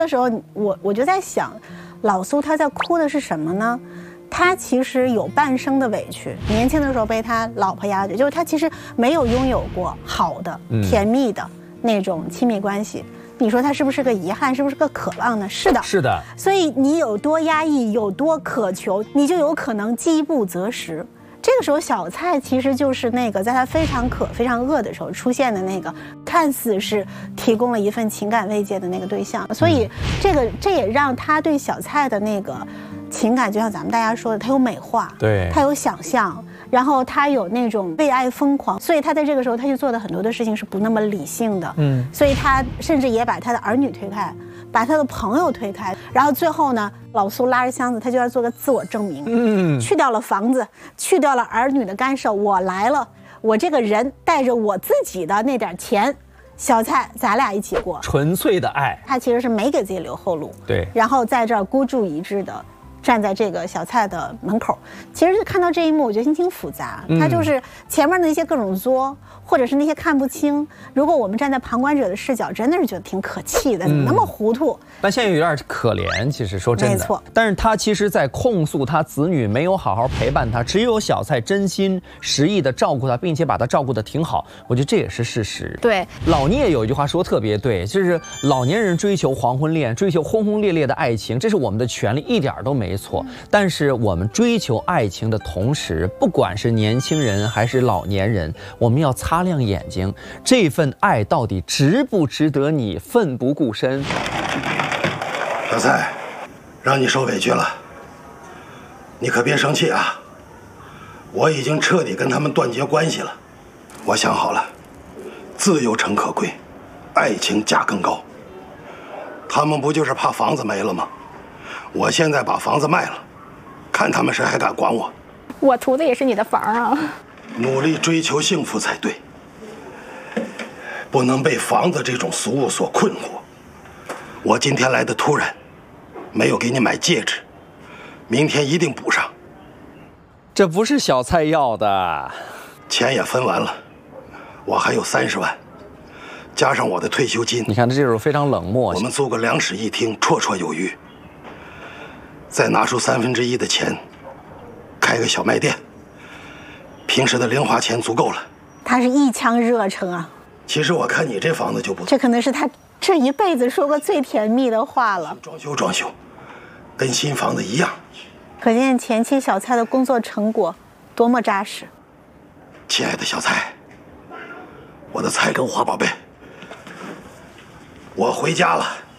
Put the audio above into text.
的时候，我就在想，老苏他在哭的是什么呢？他其实有半生的委屈，年轻的时候被他老婆压着，就是他其实没有拥有过好的、甜蜜的那种亲密关系。你说他是不是个遗憾，是不是个渴望呢？是的， 是的。 所以你有多压抑，有多渴求，你就有可能饥不择食。这个时候，小蔡其实就是那个在他非常渴、非常饿的时候出现的那个，看似是提供了一份情感慰藉的那个对象。所以，这也让他对小蔡的那个情感，就像咱们大家说的，他有美化， 对， 他有想象，然后他有那种为爱疯狂。所以他在这个时候，他去做的很多的事情是不那么理性的。所以他甚至也把他的儿女推开，把他的朋友推开，然后最后呢，老苏拉着箱子，他就要做个自我证明。去掉了房子，去掉了儿女的干涉，我来了，我这个人带着我自己的那点钱，小蔡咱俩一起过， 纯粹的爱。 他其实是没给自己留后路， 对， 然后在这儿孤注一掷的站在这个小蔡的门口。其实看到这一幕，我觉得心情复杂。他就是前面的那些各种作，或者是那些看不清，如果我们站在旁观者的视角，真的是觉得挺可气的，怎么那么糊涂？ 但现在有点可怜，其实说真的， 没错。 但是他其实在控诉他子女没有好好陪伴他，只有小蔡真心实意的照顾他，并且把他照顾得挺好。我觉得这也是事实。 对， 老聂有一句话说特别对，就是老年人追求黄昏恋，追求轰轰烈烈的爱情，这是我们的权利，一点都没错。但是我们追求爱情的同时，不管是年轻人还是老年人，我们要擦亮眼睛，这份爱到底值不值得你奋不顾身？ 小蔡，让你受委屈了，你可别生气啊！我已经彻底跟他们断绝关系了。我想好了，自由诚可贵，爱情价更高。他们不就是怕房子没了吗？我现在把房子卖了，看他们谁还敢管我。 我图的也是你的房啊！ 努力追求幸福才对，不能被房子这种俗物所困惑。我今天来的突然，没有给你买戒指，明天一定补上。 这不是小蔡要的， 钱也分完了，我还有30万，加上我的退休金。 你看他这时候非常冷漠。 我们租个2室1厅，绰绰有余。再拿出1/3的钱，开个小卖店，平时的零花钱足够了。 他是一腔热诚啊！ 其实我看你这房子就不错， 这可能是他这一辈子说过最甜蜜的话了。 装修，跟新房子一样。 可见前期小蔡的工作成果多么扎实。 亲爱的小蔡，我的菜根花宝贝，我回家了。